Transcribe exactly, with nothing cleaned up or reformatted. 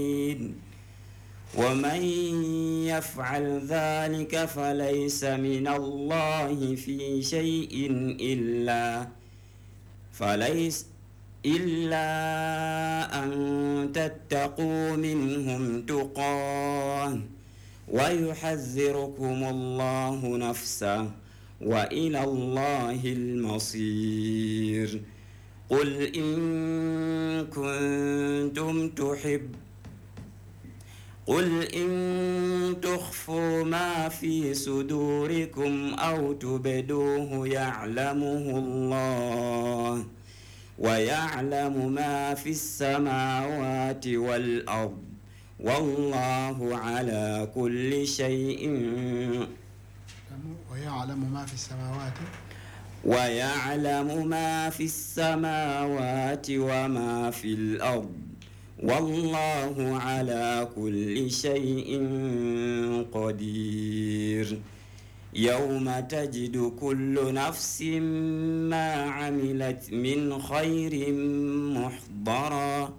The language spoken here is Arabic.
ومن يفعل ذلك فليس من الله في شيء إلا فليس إلا أن تتقوا منهم تقاه ويحذركم الله نفسه وإلى الله المصير. قل إن كنتم تحب قل إن تخفوا ما في صدوركم أو تبدوه يعلمه الله ويعلم ما في السماوات والأرض والله على كل شيء ويعلم ما في السماوات ويعلم ما في السماوات وما في الأرض والله على كل شيء قدير. يوم تجد كل نفس ما عملت من خير محضرا